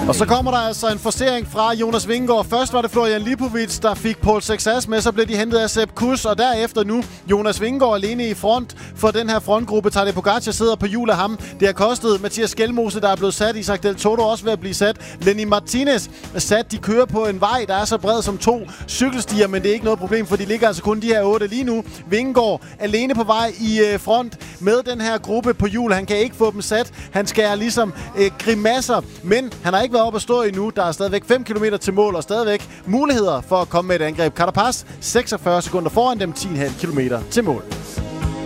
Og så kommer der altså en forcering fra Jonas Vingegaard. Først var det Florian Lipovic, der fik Paul Sexas med, så blev de hentet af Sepp Kuss, og derefter nu Jonas Vingegaard alene i front for den her frontgruppe. Tadej Pogacar sidder på hjul af ham. Det har kostet Mathias Skelmose, der er blevet sat. Isaac Del Toro også ved at blive sat. Lenny Martinez sat. De kører på en vej, der er så bred som 2 cykelstier, men det er ikke noget problem, for de ligger altså kun de her 8 lige nu. Vingegaard alene på vej i front med den her gruppe på hjul. Han kan ikke få dem sat. Han skærer ligesom grimasser, men han har ikke været op at stå endnu. Der er stadigvæk 5 km til mål, og stadigvæk muligheder for at komme med et angreb. Carapaz 46 sekunder foran dem, 10,5 km til mål.